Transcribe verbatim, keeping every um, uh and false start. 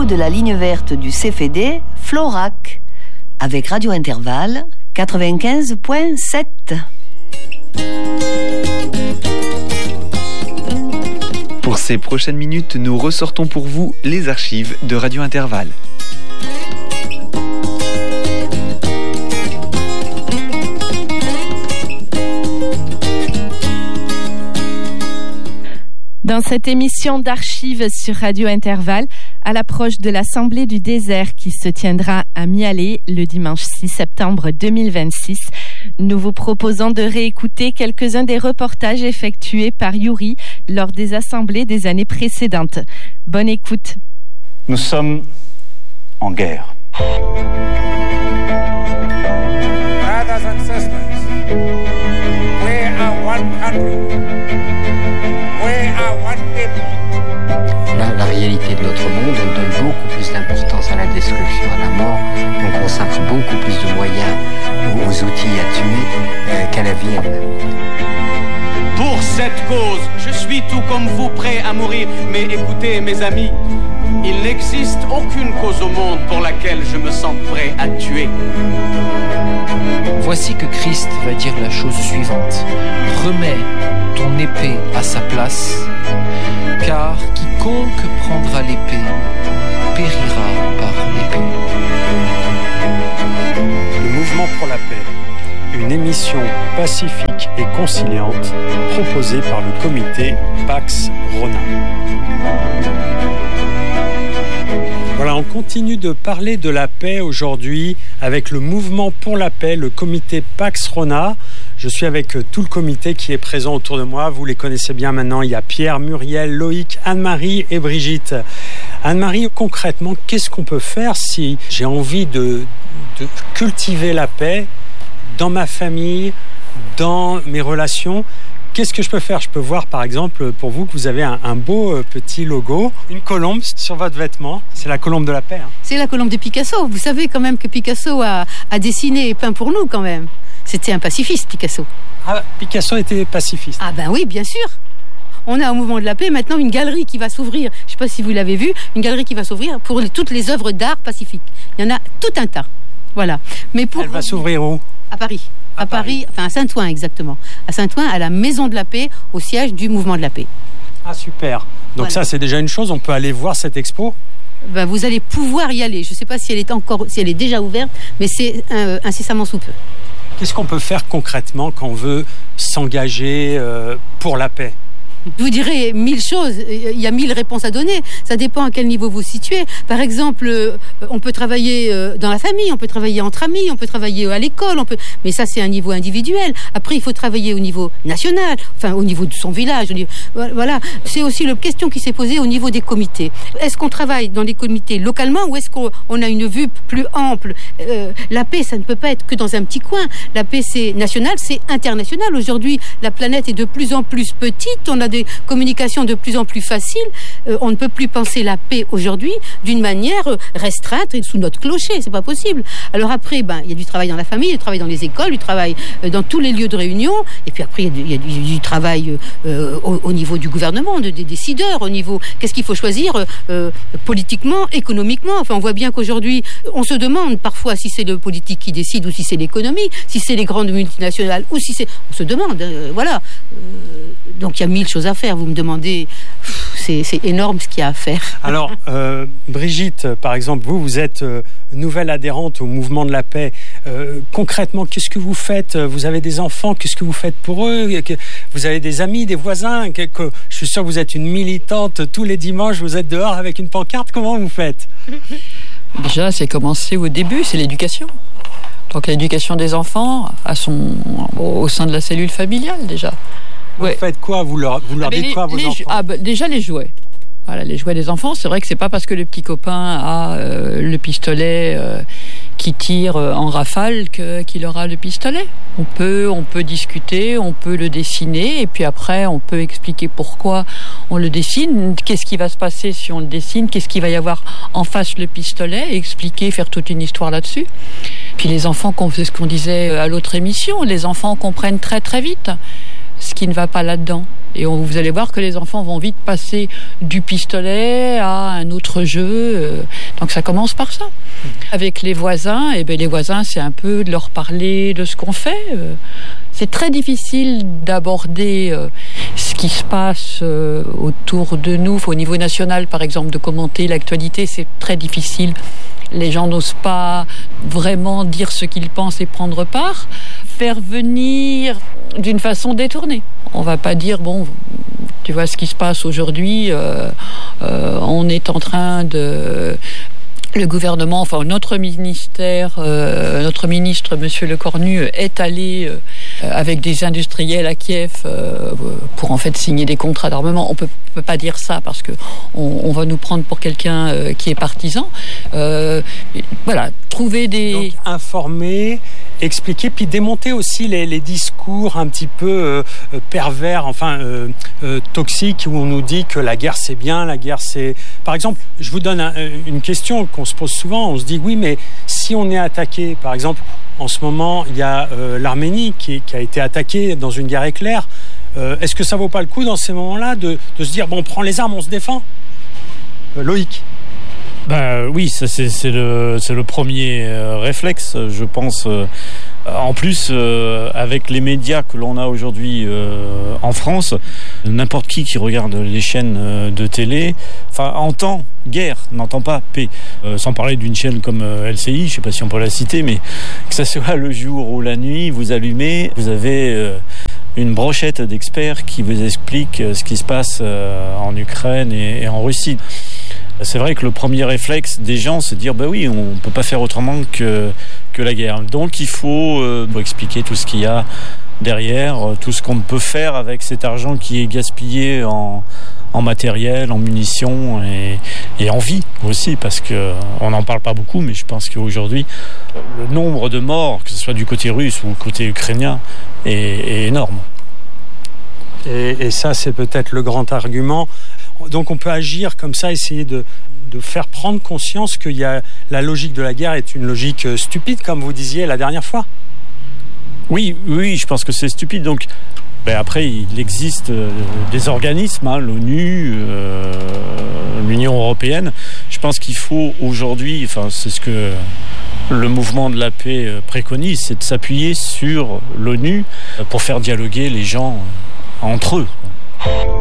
tout de la ligne verte du C F D, Florac, avec Radio Intervalle quatre-vingt-quinze virgule sept. Pour ces prochaines minutes, nous ressortons pour vous les archives de Radio Intervalle. Dans cette émission d'archives sur Radio Intervalle, à l'approche de l'Assemblée du désert qui se tiendra à Mialet le dimanche six septembre deux mille vingt-six, nous vous proposons de réécouter quelques-uns des reportages effectués par Yuri lors des assemblées des années précédentes. Bonne écoute. Nous sommes en guerre. Brothers and sisters, we are one country. La, la réalité de notre monde, on donne beaucoup plus d'importance à la destruction, à la mort, on consacre beaucoup plus de moyens aux, aux outils à tuer euh, qu'à la vie elle-même. Pour cette cause, je suis tout comme vous prêt à mourir, mais écoutez mes amis, il n'existe aucune cause au monde pour laquelle je me sens prêt à tuer. Voici que Christ va dire la chose suivante. Remets ton épée à sa place, car quiconque prendra l'épée périra par l'épée. Le mouvement pour la paix, une émission pacifique et conciliante proposée par le comité Pax Rona. Voilà, on continue de parler de la paix aujourd'hui avec le mouvement pour la paix, le comité Pax Rona. Je suis avec tout le comité qui est présent autour de moi. Vous les connaissez bien maintenant. Il y a Pierre, Muriel, Loïc, Anne-Marie et Brigitte. Anne-Marie, concrètement, qu'est-ce qu'on peut faire si j'ai envie de, de cultiver la paix dans ma famille, dans mes relations ? Qu'est-ce que je peux faire ? Je peux voir, par exemple, pour vous, que vous avez un, un beau euh, petit logo, une colombe sur votre vêtement. C'est la colombe de la paix. Hein. C'est la colombe de Picasso. Vous savez quand même que Picasso a, a dessiné et peint pour nous, quand même. C'était un pacifiste, Picasso. Ah, Picasso était pacifiste. Ah ben oui, bien sûr. On a au mouvement de la paix maintenant une galerie qui va s'ouvrir. Je ne sais pas si vous l'avez vu, une galerie qui va s'ouvrir pour les, toutes les œuvres d'art pacifiques. Il y en a tout un tas. Voilà. Mais pour... Elle va s'ouvrir où ? À Paris. À, à Paris, Paris, enfin à Saint-Ouen exactement. À Saint-Ouen, à la Maison de la Paix, au siège du mouvement de la paix. Ah super. Donc voilà. Ça c'est déjà une chose, on peut aller voir cette expo ? Ben, vous allez pouvoir y aller. Je ne sais pas si elle est encore, si elle est déjà ouverte, mais c'est euh, incessamment sous peu. Qu'est-ce qu'on peut faire concrètement quand on veut s'engager euh, pour la paix ? Je vous dirais mille choses, il y a mille réponses à donner, ça dépend à quel niveau vous vous situez. Par exemple, on peut travailler dans la famille, on peut travailler entre amis, on peut travailler à l'école, on peut... mais ça c'est un niveau individuel. Après il faut travailler au niveau national, enfin au niveau de son village. Voilà, c'est aussi la question qui s'est posée au niveau des comités. Est-ce qu'on travaille dans les comités localement ou est-ce qu'on a une vue plus ample ? euh, La paix, ça ne peut pas être que dans un petit coin. La paix c'est national, c'est international. Aujourd'hui, la planète est de plus en plus petite, on a des communications de plus en plus faciles. Euh, on ne peut plus penser la paix aujourd'hui d'une manière restreinte et sous notre clocher, c'est pas possible. Alors après, ben il y a du travail dans la famille, du travail dans les écoles, du travail euh, dans tous les lieux de réunion, et puis après il y a du, il y a du, du travail euh, au, au niveau du gouvernement, de, des décideurs, au niveau qu'est-ce qu'il faut choisir euh, politiquement, économiquement. Enfin, on voit bien qu'aujourd'hui, on se demande parfois si c'est le politique qui décide ou si c'est l'économie, si c'est les grandes multinationales ou si c'est, on se demande. Euh, voilà. Euh, donc il y a mille choses à faire. Vous me demandez, c'est, c'est énorme ce qu'il y a à faire. Alors, euh, Brigitte, par exemple, vous, vous êtes euh, nouvelle adhérente au mouvement de la paix. Euh, concrètement, qu'est-ce que vous faites ? Vous avez des enfants, qu'est-ce que vous faites pour eux ? Vous avez des amis, des voisins que, que, je suis sûr que vous êtes une militante tous les dimanches, vous êtes dehors avec une pancarte. Comment vous faites ? Déjà, c'est commencé au début, c'est l'éducation. Donc l'éducation des enfants à son, au sein de la cellule familiale, déjà. Vous ouais. faites quoi ? Vous leur, vous leur ah dites les, quoi à vos les, enfants ? ah, bah, déjà les jouets. Voilà, les jouets des enfants, c'est vrai que c'est pas parce que le petit copain a euh, le pistolet euh, qui tire euh, en rafale que, qu'il aura le pistolet. On peut, on peut discuter, on peut le dessiner, et puis après on peut expliquer pourquoi on le dessine, qu'est-ce qui va se passer si on le dessine, qu'est-ce qu'il va y avoir en face le pistolet, expliquer, faire toute une histoire là-dessus. Puis les enfants, c'est ce qu'on disait à l'autre émission, les enfants comprennent très très vite ce qui ne va pas là-dedans. Et on, vous allez voir que les enfants vont vite passer du pistolet à un autre jeu. Euh, donc ça commence par ça. Avec les voisins, eh bien les voisins, c'est un peu de leur parler de ce qu'on fait. Euh, c'est très difficile d'aborder euh, ce qui se passe euh, autour de nous. Au niveau national, par exemple, de commenter l'actualité, c'est très difficile. Les gens n'osent pas vraiment dire ce qu'ils pensent et prendre part. Faire venir d'une façon détournée. On va pas dire, bon, tu vois ce qui se passe aujourd'hui, euh, euh, on est en train de... Le gouvernement, enfin notre ministère, euh, notre ministre, Monsieur Lecornu, est allé euh, avec des industriels à Kiev euh, pour en fait signer des contrats d'armement. On peut, peut pas dire ça parce que on, on va nous prendre pour quelqu'un euh, qui est partisan. Euh, voilà, trouver des... Donc informer, expliquer, puis démonter aussi les, les discours un petit peu euh, pervers, enfin euh, euh, toxiques, où on nous dit que la guerre c'est bien, la guerre c'est... Par exemple, je vous donne un, une question qu'on se pose souvent, on se dit oui, mais si on est attaqué, par exemple, en ce moment, il y a euh, l'Arménie qui, qui a été attaquée dans une guerre éclair, euh, est-ce que ça vaut pas le coup dans ces moments-là de, de se dire, bon, on prend les armes, on se défend euh, Loïc? Ben oui, ça, c'est, c'est, le, c'est le premier euh, réflexe, je pense. Euh, en plus, euh, avec les médias que l'on a aujourd'hui euh, en France, n'importe qui qui regarde les chaînes euh, de télé, enfin, entend guerre, n'entend pas paix. Euh, sans parler d'une chaîne comme euh, L C I, je ne sais pas si on peut la citer, mais que ça soit le jour ou la nuit, vous allumez, vous avez... Euh, une brochette d'experts qui vous explique ce qui se passe euh, en Ukraine et, et en Russie. C'est vrai que le premier réflexe des gens, c'est de dire bah oui, on ne peut pas faire autrement que, que la guerre. Donc il faut, euh, faut expliquer tout ce qu'il y a derrière, tout ce qu'on peut faire avec cet argent qui est gaspillé en, en matériel, en munitions et, et en vie aussi, parce qu'on n'en parle pas beaucoup, mais je pense qu'aujourd'hui, le nombre de morts, que ce soit du côté russe ou côté ukrainien, est, est énorme. Et, et ça, c'est peut-être le grand argument. Donc on peut agir comme ça, essayer de, de faire prendre conscience qu'il y a la logique de la guerre est une logique stupide, comme vous disiez la dernière fois. Oui, oui, je pense que c'est stupide. Donc, ben après, il existe euh, des organismes, hein, l'ONU, euh, l'Union européenne. Je pense qu'il faut aujourd'hui, enfin, c'est ce que le mouvement de la paix préconise, c'est de s'appuyer sur l'ONU pour faire dialoguer les gens entre eux.